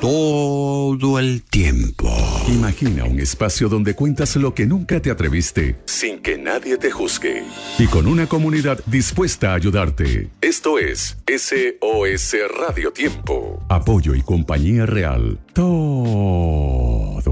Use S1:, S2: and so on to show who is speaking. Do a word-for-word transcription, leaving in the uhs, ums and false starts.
S1: todo el tiempo.
S2: Imagina un espacio donde cuentas lo que nunca te atreviste, sin que nadie te juzgue. Y con una comunidad dispuesta a ayudarte. Esto es S O S Radio Tiempo. Apoyo y compañía real. Todo